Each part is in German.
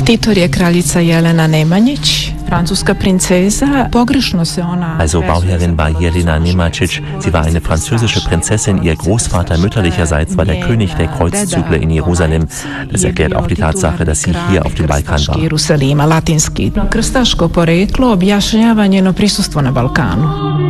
Investitor je kraljica Jelena Nemanjić, francuska Prinzesa. Also Bauherrin war Jelena Nemanjić. Sie war eine französische Prinzessin. Ihr Großvater mütterlicherseits war der König der Kreuzzügler in Jerusalem. Das erklärt auch die Tatsache, dass sie hier auf dem Balkan war. Krstaško poreklo objašnjava njeno prisustvo na Balkanu.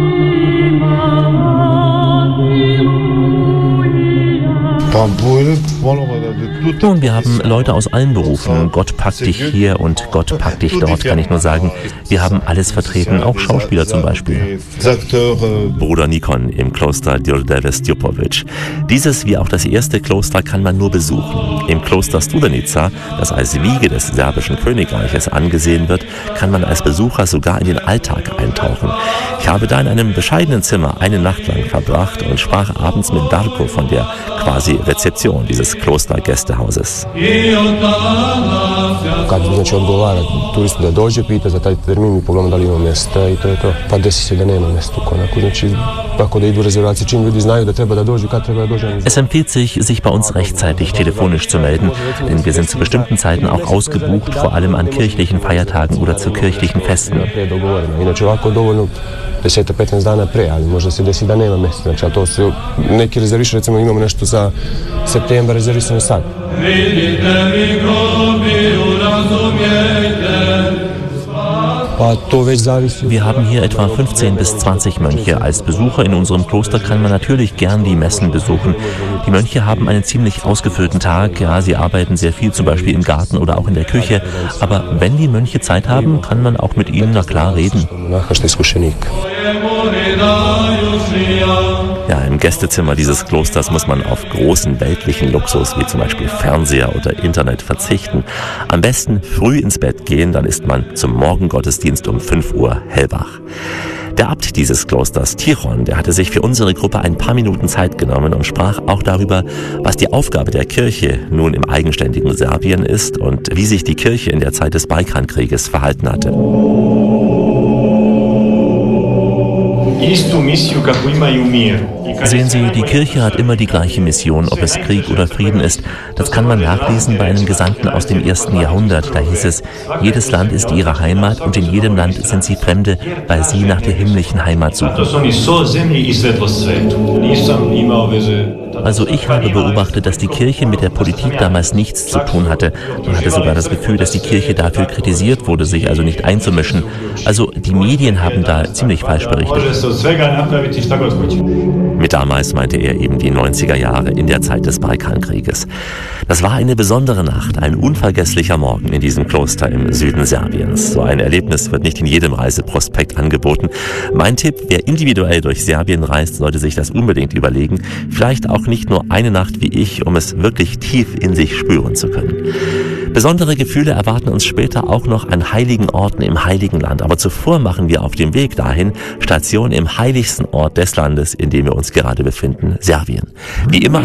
Nun, wir haben Leute aus allen Berufen. Gott packt dich hier und Gott packt dich dort, kann ich nur sagen. Wir haben alles vertreten, auch Schauspieler zum Beispiel. Bruder Nikon im Kloster Đurđeva Stjepović. Dieses wie auch das erste Kloster kann man nur besuchen. Im Kloster Studenica, das als Wiege des serbischen Königreiches angesehen wird, kann man als Besucher sogar in den Alltag eintauchen. Ich habe da in einem bescheidenen Zimmer eine Nacht lang verbracht und sprach abends mit Darko von der quasi Rezeption dieses Klostergästehauses. Kad odgovara turist da dođe, pita za taj termin, mi pogledamo da li ima mjesta i to je to. Pa desi se da nema mjesta. Znači, tako da idu rezervacije, čim ljudi znaju da treba da dođu, kad treba da dođu. Es empfiehlt sich bei uns rechtzeitig telefonisch zu melden, denn wir sind zu bestimmten Zeiten auch ausgebucht, vor allem an kirchlichen Feiertagen oder zu kirchlichen Festen. Inače ovako dovoljno 10-15 dana pre, ali možda se desi da nema mjesta. Znači, a to se neki rezervišu, recimo imamo nešto za septembar rezervisano sad. Wir haben hier etwa 15 bis 20 Mönche. Als Besucher in unserem Kloster kann man natürlich gern die Messen besuchen. Die Mönche haben einen ziemlich ausgefüllten Tag. Ja, sie arbeiten sehr viel, zum Beispiel im Garten oder auch in der Küche. Aber wenn die Mönche Zeit haben, kann man auch mit ihnen, na klar, reden. Ja, im Gästezimmer dieses Klosters muss man auf großen weltlichen Luxus, wie zum Beispiel Fernseher oder Internet, verzichten. Am besten früh ins Bett gehen, dann ist man zum Morgengottesdienst um 5 Uhr hellwach. Der Abt dieses Klosters, Tichon, der hatte sich für unsere Gruppe ein paar Minuten Zeit genommen und sprach auch darüber, was die Aufgabe der Kirche nun im eigenständigen Serbien ist und wie sich die Kirche in der Zeit des Balkankrieges verhalten hatte. Sehen Sie, die Kirche hat immer die gleiche Mission, ob es Krieg oder Frieden ist. Das kann man nachlesen bei einem Gesandten aus dem 1. Jahrhundert. Da hieß es, jedes Land ist ihre Heimat und in jedem Land sind sie Fremde, weil sie nach der himmlischen Heimat suchen. Also ich habe beobachtet, dass die Kirche mit der Politik damals nichts zu tun hatte. Man hatte sogar das Gefühl, dass die Kirche dafür kritisiert wurde, sich also nicht einzumischen. Also die Medien haben da ziemlich falsch berichtet. Mit damals meinte er eben die 90er Jahre in der Zeit des Balkankrieges. Das war eine besondere Nacht, ein unvergesslicher Morgen in diesem Kloster im Süden Serbiens. So ein Erlebnis wird nicht in jedem Reiseprospekt angeboten. Mein Tipp, wer individuell durch Serbien reist, sollte sich das unbedingt überlegen. Vielleicht auch nicht nur eine Nacht wie ich, um es wirklich tief in sich spüren zu können. Besondere Gefühle erwarten uns später auch noch an heiligen Orten im Heiligen Land. Aber zuvor machen wir auf dem Weg dahin Station im heiligsten Ort des Landes, in dem wir uns gerade befinden, Serbien. Wie immer